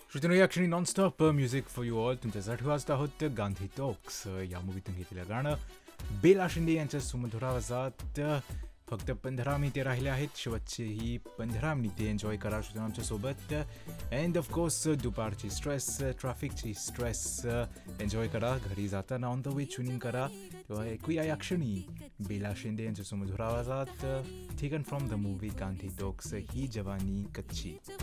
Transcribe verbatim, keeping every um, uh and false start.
श्रोत्यांनो, या क्षणी nonstop music for you all तुमच्यासाठी वाजत आहोत गांधी टॉक्स या मूवीतून घेतलेलं गाणं बेला शिंदे यांच्या सुमधुर आवाजात. फक्त पंधरा मिनिटे राहिले आहेत, शेवटचे ही पंधरा मिनिटे एन्जॉय करा श्रोत्यांनो आमच्यासोबत. अँड ऑफकोर्स दुपारची स्ट्रेस, ट्रॅफिकची स्ट्रेस एन्जॉय करा. घरी जाताना ऑन द वे ट्युनिंग करा. तेव्हा ऐकूया या क्षणी बेला शिंदे यांच्या सुमधुर आवाजात, taken from the movie Gandhi talks, ही जवानी कच्ची.